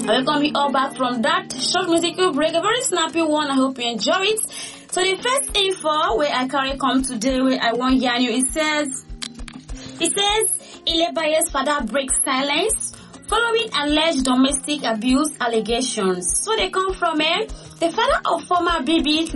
Welcome you all back from that short musical break, a very snappy one. I hope you enjoy it. So the first info where I carry come today, where I want yarn you, it says Ilebaye's father breaks silence following alleged domestic abuse allegations. So they come from the father of former BB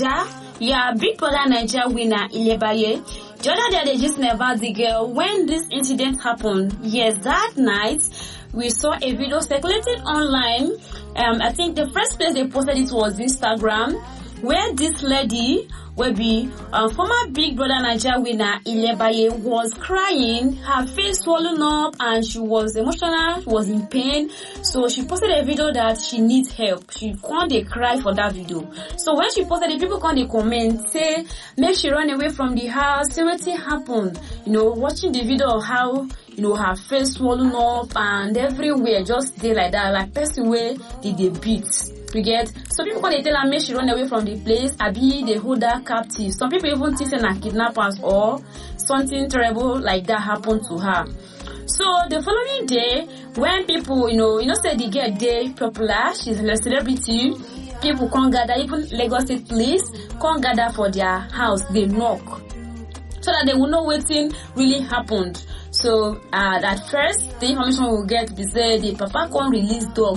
Naija, Big Brother Naija winner Ilebaye. The other day they just never the girl when this incident happened. Yes, that night we saw a video circulating online. I think the first place they posted it was Instagram, where this lady will be former Big Brother Naija winner Ilebaye was crying, her face swollen up, and she was emotional, she was in pain. So she posted a video that she needs help. She can't cry for that video. So when she posted it, people can't comment, say make she run away from the house, say what happened. Watching the video of how her face swollen up and everywhere, just stay like that, like person where did they beat. You get? So people when they tell her make she run away from the place, abi they hold her captive. Some people even think they're kidnappers or something terrible like that happened to her. So the following day, when people, say the girl day popular, she's a celebrity, people can't gather, even Lagos State Police can't gather for their house, they knock. So that they will know what thing really happened. So at first the information we'll get is that the papa can't release dog,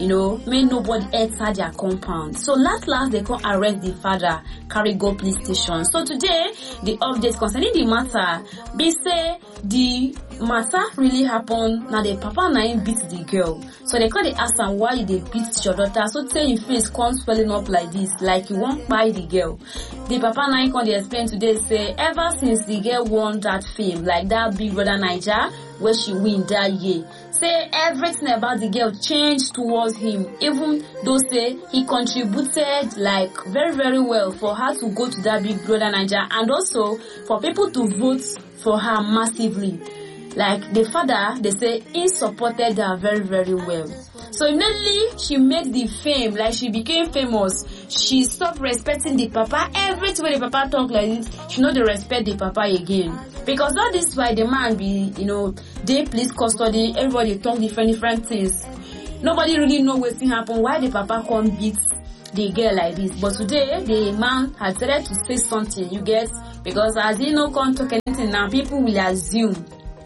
may nobody enter their compound. So last they can't arrest the father, carry go police station. So today the update concerning the matter, they say the matter really happened. Now the papa now beat the girl. So they can't ask them why they beat your daughter. So tell your face can't swelling up like this, like you won't buy the girl. The papa now can't explain today, say ever since the girl won that fame, like that Big Brother Naija, where she win that year, say everything about the girl changed towards him, even though say he contributed like very very well for her to go to that Big Brother Naija, and also for people to vote for her massively. Like the father, they say he supported her very very well. So immediately she made the fame, like she became famous. She stopped respecting the papa. Every time the papa talk like this, she know they respect the papa again. Because all this why the man be, they police custody, everybody talk different things. Nobody really know what's happen, why the papa can't beat the girl like this. But today, the man has decided to say something, you get? Because as he no can't talk anything now, people will assume.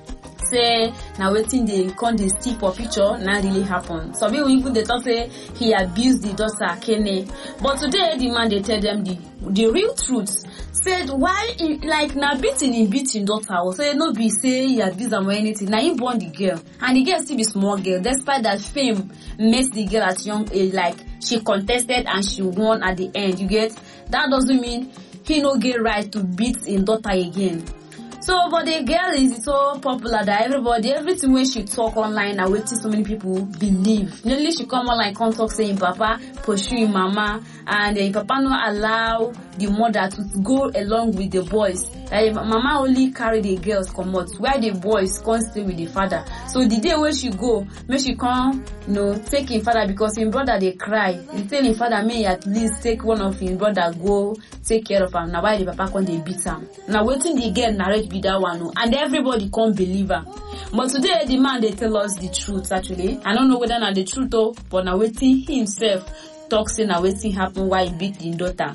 Say now waiting they can't stick for picture now really happen. Some people even they talk say he abused the daughter Kenny. But today the man they tell them the real truth. Said why like now beating daughter or say no be say he abused them or anything. Now he born the girl and the girl still be small girl. Despite that fame makes the girl at young age, like she contested and she won at the end. You get? That doesn't mean he no get right to beat his daughter again. So, but the girl is so popular that everything when she talk online, I wait till so many people believe. Nearly she come online, come talk saying Papa pursuing Mama, and Papa not allow the mother to go along with the boys. Mama only carry the girls come out, while the boys can't stay with the father. So the day when she go, may she come, take his father because his brother they cry. He tell his father may at least take one of his brother go take care of him. Now why the papa can't they beat him? Now waiting the girl narrate be that one, and everybody can't believe her. But today the man they tell us the truth actually. I don't know whether not the truth though, but now waiting himself talks in now waiting happen why he beat the daughter.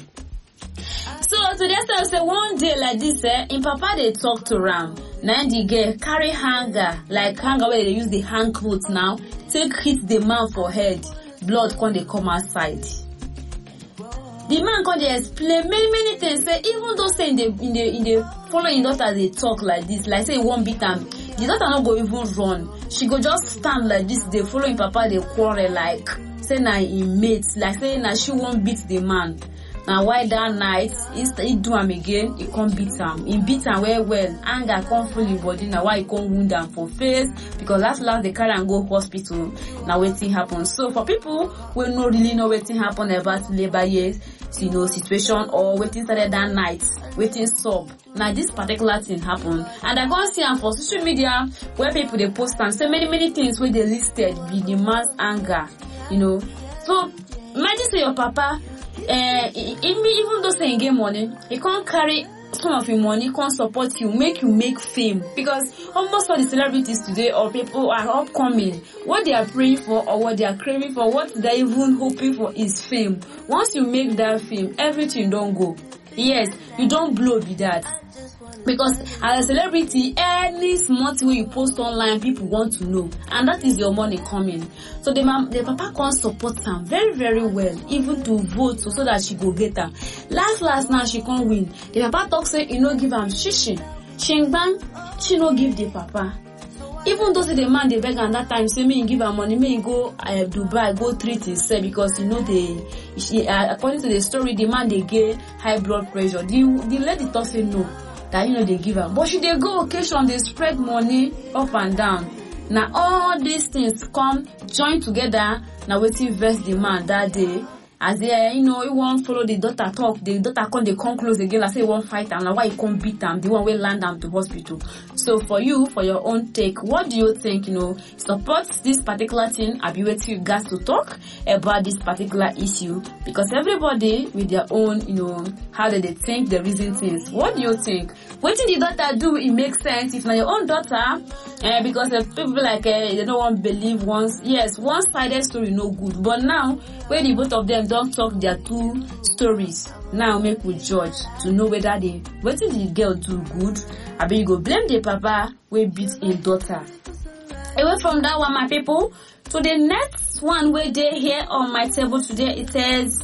So today I say one day like this, in papa they talk to Ram. Now the girl carry hanger, like hanger where they use the hand clothes now, take hit the man for head, blood can they come outside. The man can they explain many things. Say even though say in the following daughter they talk like this, like say he won't beat them. The daughter not go even run. She go just stand like this. They following papa they quarrel like say na in mates, like say na she won't beat the man. Now why that night he do him again, he can't beat him. He beat him well. Anger can't full his body. Now why he can't wound him for face? Because last they carry and go hospital. Now waiting happens. So for people who not really know waiting happen about labor years, situation or waiting started that night, waiting sub. Now this particular thing happened, and I go see them for social media where people they post and say many things where they listed be the man's anger, So imagine say your papa. Even though saying game money, he can't carry some of your money can support you, make fame. Because almost all the celebrities today or people are upcoming. What they are praying for or what they are craving for, what they are even hoping for is fame. Once you make that fame, everything don't go. Yes, you don't blow with that. Because as a celebrity, any small thing you post online, people want to know. And that is your money coming. So the papa can't support them very, very well. Even to vote so that she go get her. Last now she can't win. The papa talk say, you know, give am shishi. Shingbang, she no give the papa. Even though the man they beg at that time, say me give her money, me go Dubai, go treat himself because you know according to the story, the man they get high blood pressure. The lady talk say no. That you know they give her, but she they go occasion, they spread money up and down. Now all these things come join together. Now waiting verse the man that day. As they, you know, he won't follow the daughter talk. The daughter come close again. I say he won't fight them. Now why he can't beat them? The one will land them to hospital. So for you, for your own take, what do you think? You know, support this particular thing? Have you waiting you guys to talk about this particular issue? Because everybody with their own, you know, how do they think, the reason things. What do you think? What did the daughter do? It makes sense. If not your own daughter, because people like they don't want to believe once. Yes, one-sided story no good. But now, when the both of them don't talk their two stories, now make we judge to know whether what did the girl do good? I bet you go blame the papa we beat his daughter. Away from that one, my people, to the next one where they here on my table today, it says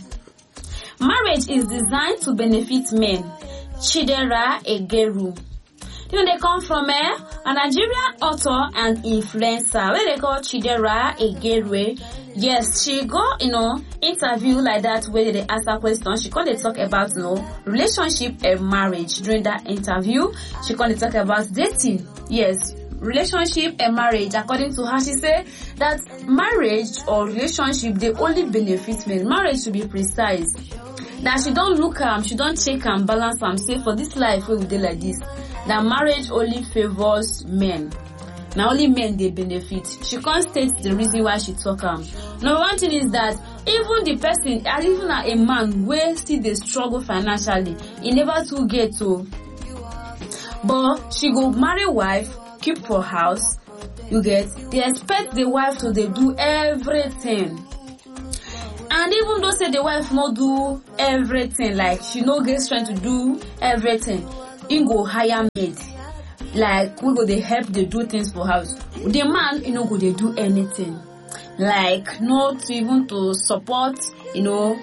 marriage is designed to benefit men. Chidera Egeru. You know, they come from a Nigerian author and influencer where they call Chidera Egeru. Yes, she go, you know, interview like that where they ask her question. She can't talk about, you know, relationship and marriage. During that interview, she can't talk about dating. Yes, relationship and marriage. According to her, she said that marriage or relationship, they only benefit men. Marriage should be precise. That she don't look she don't check and balance say for this life where we do like this. That marriage only favors men. Now only men they benefit. She can't state the reason why she talk Number one thing is that even the person, even a man where still they struggle financially, he never to get to. But she go marry wife, keep for house. You get, they expect the wife to they do everything. And even though say the wife not do everything, like she no get strength to do everything, he go hire maid. Like we go they help they do things for house. The man, you know, go they do anything. Like not even to support, you know,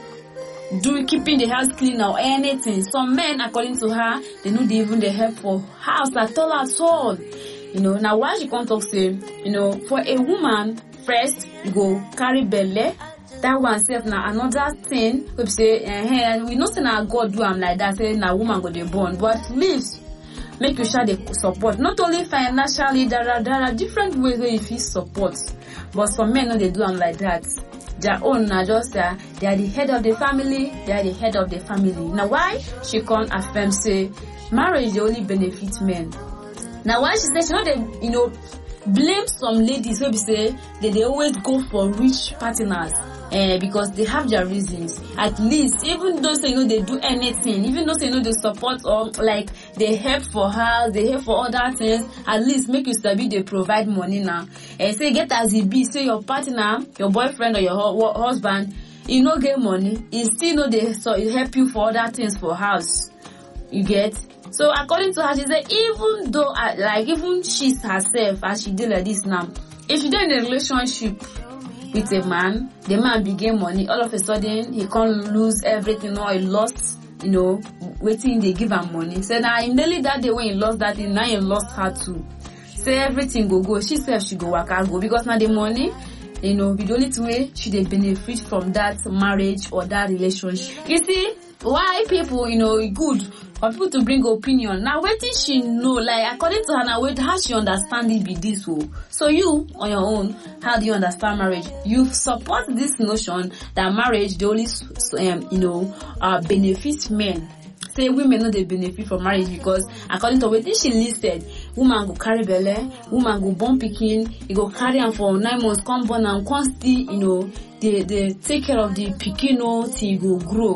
keeping the house clean or anything. Some men, according to her, they know they even they help for house at all. You know, now why she can't talk say, you know, for a woman, first you go carry belly. That one self now another thing we say we know say na God do am like that, say na woman go dey born, but at least make you share the support, not only financially. There are different ways where you feel support, but some men no they do am like that. Their own na just they are the head of the family. They are the head of the family. Now why she can't affirm say marriage they only benefit men? Now why she say she know they, you know, blame some ladies who say that they always go for rich partners. Because they have their reasons. At least, even though say, you know, they do anything, even though say, you know, they support or like they help for house, they help for other things, at least make you sabi they provide money now. Say get as it be, say your partner, your boyfriend or your husband, you know get money, you still know they help you for other things for house. You get? So according to her, she said even though like even she herself as she did like this now, if she did in a relationship with a man, the man began money, all of a sudden he can't lose everything or he lost, you know, waiting they give him money. So now immediately that day when he lost that thing, now he lost her too. Say everything go. She said she go work go because now the money, you know, the only way she they benefit from that marriage or that relationship. You see, why people, you know, good for people to bring opinion. Now waiting she know, like according to her now wait how she understand it be this way. So you on your own, how do you understand marriage? You support this notion that marriage the only you know benefits men. Say women know they benefit from marriage because according to what she listed, woman go carry belly, woman go born pikin, he go carry am for 9 months, come born and come still, you know, they take care of the pikin till he go grow.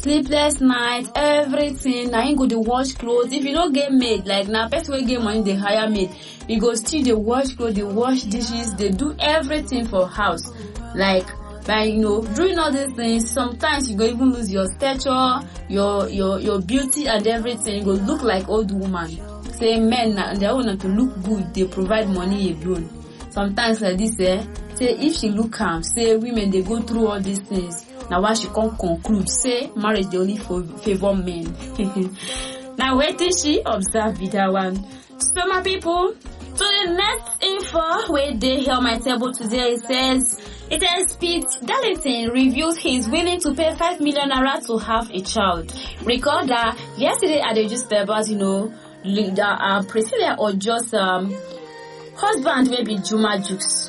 sleepless night, everything. Now you go to wash clothes. If you don't get maid, like now person will get money, they hire maid. You go still they wash clothes, they wash dishes, they do everything for house. Like by doing all these things, sometimes you go even lose your stature, your beauty and everything. You go look like old woman. Say men they want to look good, they provide money alone. Sometimes like this, say if she look calm, say women they go through all these things. Now why she can't conclude, say marriage they only favor men. Now wait till she observe with that one. So my people, to the next info where they hear my table today, it says Pete Darlington reveals he is willing to pay 5 million naira to have a child. Recall that yesterday at the newspapers, Priscilla or just husband may be Juma Jukes.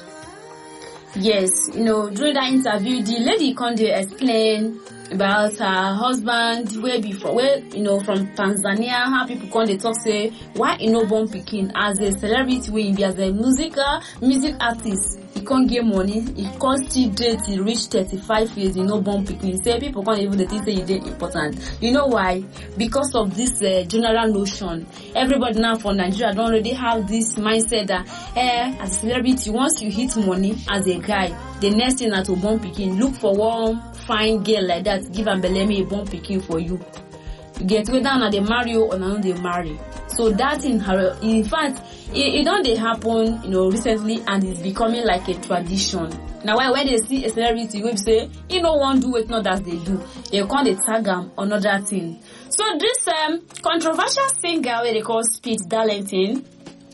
Yes, during that interview, the lady can explain about her husband from Tanzania, how people can talk say why born pikin as a celebrity way as a music artist. He can't get money, he can't still date, he reach 35 years, born pikin. Say people can't even think say it is important. You know why? Because of this general notion. Everybody now for Nigeria don't already have this mindset that as a celebrity, once you hit money as a guy, the next thing to born pikin, look for one fine girl like that, give and belemi a born pikin for you. You get whether now they marry you or now they marry. So that in fact, it don't they happen, recently, and it's becoming like a tradition. Now, when they see a celebrity, we say, one do it, not that they do. They can't tag them another thing. So this controversial singer, where they call Pete Darlington,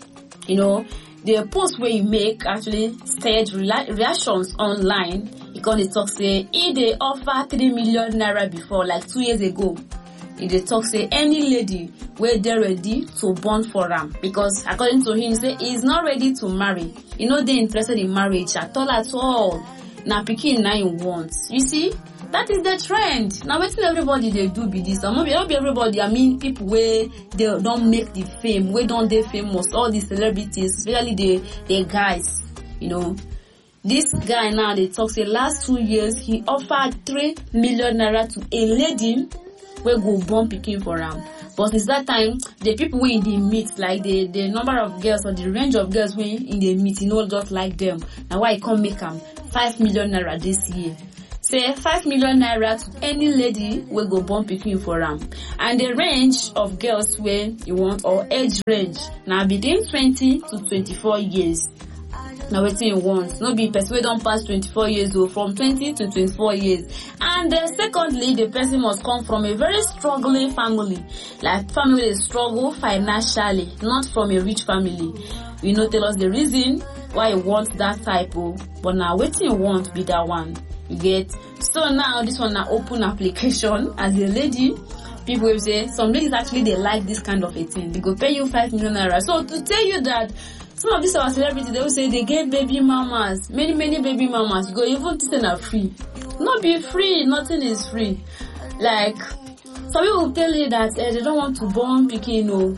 the post where he make actually stage reactions online. He can't talk say, they offer 3 million naira before, like 2 years ago. They talk say any lady where they're ready to born for him, because according to him say he's not ready to marry. They interested in marriage at all. Now pikin now you want. You see, that is the trend. Now waiting everybody they do be this. Not be everybody. I mean people where they don't make the fame, where don't they famous. All these celebrities, especially the guys. This guy now they talk say last 2 years he offered 3 million naira to a lady where go born pikin for him. But since that time, the people who in the meet, like the number of girls or the range of girls who in the meet, just like them. Now why I can't make them 5 million naira this year? Say 5 million naira to any lady will go born pikin for him. And the range of girls where you want or age range now between 20 to 24 years. Now wetin you want, no be person wey don pass 24 years old, from 20 to 24 years. And secondly, the person must come from a very struggling family, like family dey struggle financially, not from a rich family. Tell us the reason why you want that type of, but now wetin you want be that one. You get? So now this one na open application as a lady. People will say some ladies actually they like this kind of a thing. They go pay you 5 million naira. So to tell you that some of these our celebrities, they will say they get baby mamas, many baby mamas. You go even think are free. Not be free, nothing is free. Like some people will tell you that they don't want to born pikin.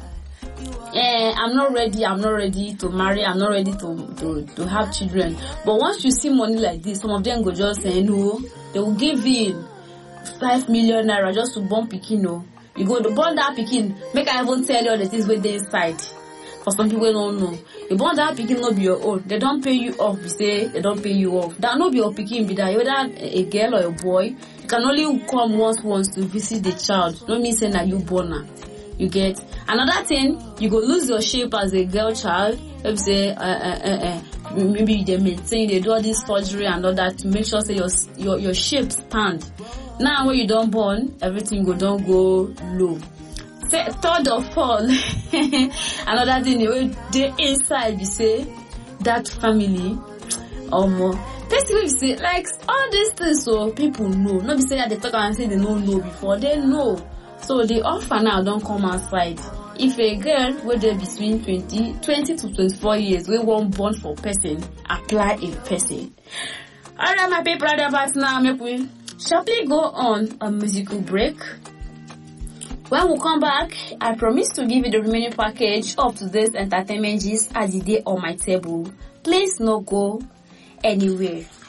I'm not ready to marry, I'm not ready to have children. But once you see money like this, some of them go just say no, they will give in 5 million naira just to born pikin. You go to born that pikin, make I even tell you all the things where they inside. For some people don't know. You born that pikin no be your own. They don't pay you off. You say they don't pay you off. That no be your pikin be that. Whether a girl or a boy, you can only come once to visit the child. Don't mean say that you born her. You get? Another thing, you go lose your shape as a girl child. If you say maybe they maintain, they do all this surgery and all that to make sure say your shape stand. Now when you don't born, everything don't go low. Third of all, another thing they inside you say that family basically you say like all these things so people know. Not be say that they talk and say they don't know before, they know. So the offer now don't come outside. If a girl where they between 20 to 24 years we won't born for person, apply a person. Alright my people, about now make we sharply go on a musical break. When we come back, I promise to give you the remaining package of today's entertainment gist as the day on my table. Please no go anywhere.